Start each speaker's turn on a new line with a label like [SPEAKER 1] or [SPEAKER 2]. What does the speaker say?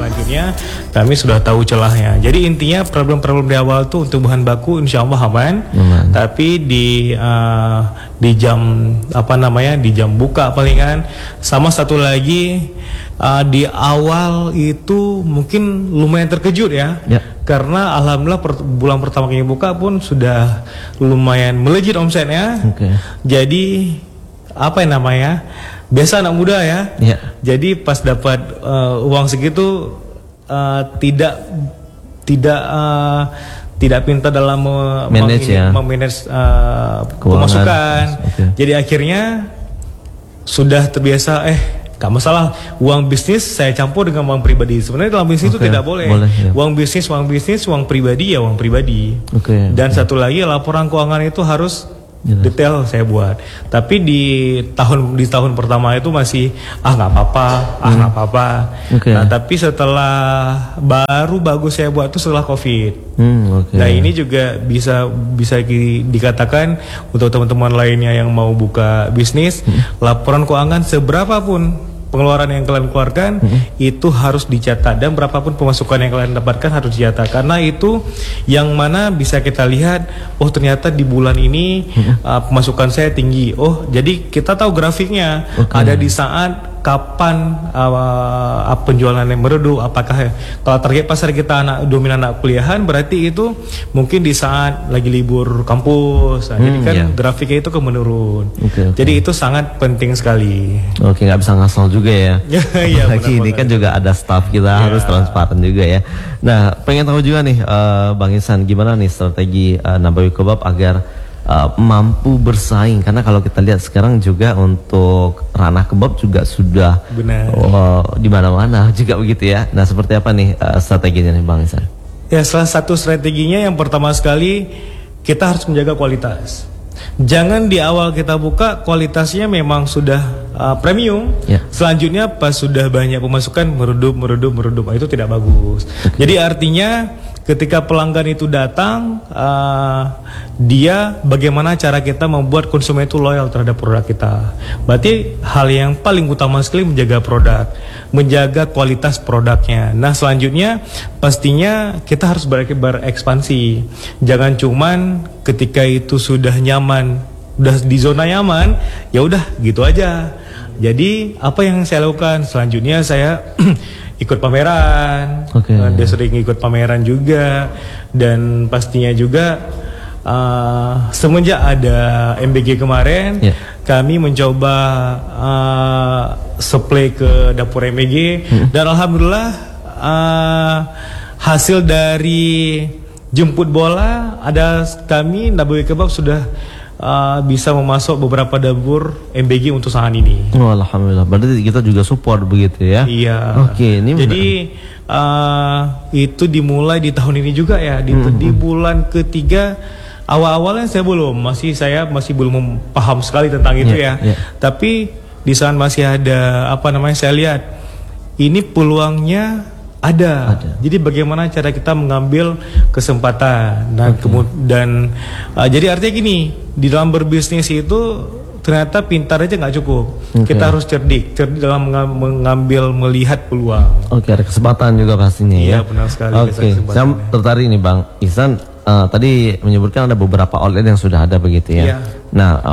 [SPEAKER 1] selanjutnya kami sudah tahu celahnya. Jadi intinya problem-problem di awal tuh untuk bahan baku insya Allah aman. Tapi di jam di jam buka palingan. Sama satu lagi di awal itu mungkin lumayan terkejut ya. Karena alhamdulillah bulan pertama kami buka pun sudah lumayan melejit omsetnya. Jadi biasa anak muda ya. Jadi pas dapat uang segitu tidak pintar dalam memanage pemasukan. Jadi akhirnya sudah terbiasa gak masalah, uang bisnis saya campur dengan uang pribadi. Sebenarnya dalam bisnis itu tidak boleh. Uang bisnis, uang pribadi ya uang pribadi. Dan satu lagi laporan keuangan itu harus detail saya buat. Tapi di tahun pertama itu masih nggak apa-apa. Nah tapi setelah baru bagus saya buat itu setelah COVID. Nah ini juga bisa dikatakan untuk teman-teman lainnya yang mau buka bisnis, laporan keuangan seberapapun pengeluaran yang kalian keluarkan itu harus dicatat, dan berapapun pemasukan yang kalian dapatkan harus dicatat, karena itu yang mana bisa kita lihat, oh ternyata di bulan ini pemasukan saya tinggi. Oh jadi kita tahu grafiknya ada di saat kapan penjualan yang meredup. Apakah kalau target pasar kita dominan anak kuliahan, berarti itu mungkin di saat lagi libur kampus. Jadi kan grafiknya itu menurun. Jadi itu sangat penting sekali.
[SPEAKER 2] Nggak bisa ngasal juga ya. Lagi ini kan juga ada staff kita harus transparan juga ya. Nah pengen tahu juga nih Bang Ihsan, gimana nih strategi Nabawi Kebab agar mampu bersaing, karena kalau kita lihat sekarang juga untuk ranah kebab juga sudah di mana-mana juga begitu ya. Nah seperti apa nih strateginya nih Bang Ihsan?
[SPEAKER 1] Ya salah satu strateginya yang pertama sekali kita harus menjaga kualitas. Jangan di awal kita buka kualitasnya memang sudah premium, selanjutnya pas sudah banyak pemasukan meredup, itu tidak bagus. Jadi artinya ketika pelanggan itu datang, dia bagaimana cara kita membuat konsumen itu loyal terhadap produk kita. Berarti hal yang paling utama sekali menjaga produk, menjaga kualitas produknya. Nah selanjutnya pastinya kita harus berekspansi. Jangan cuman ketika itu sudah nyaman, udah di zona nyaman, ya udah gitu aja. Jadi apa yang saya lakukan selanjutnya, saya ikut pameran. Dia sering ikut pameran juga, dan pastinya juga semenjak ada MBG kemarin, kami mencoba supply ke dapur MBG, dan alhamdulillah hasil dari jemput bola ada kami Nabawi Kebab sudah bisa memasok beberapa dapur MBG untuk saat ini.
[SPEAKER 2] Alhamdulillah. Berarti kita juga support begitu ya?
[SPEAKER 1] Iya. Ini jadi itu dimulai di tahun ini juga ya. Di bulan ketiga awal-awalnya saya masih belum paham sekali tentang itu ya. Tapi di saat masih ada saya lihat ini peluangnya ada. Jadi bagaimana cara kita mengambil kesempatan dan jadi artinya gini, di dalam berbisnis itu ternyata pintar aja nggak cukup. Kita harus cerdik dalam melihat peluang. Ada
[SPEAKER 2] kesempatan juga pastinya ya.
[SPEAKER 1] Iya benar sekali.
[SPEAKER 2] Saya tertarik nih Bang Ihsan, tadi menyebutkan ada beberapa outlet yang sudah ada begitu ya. Nah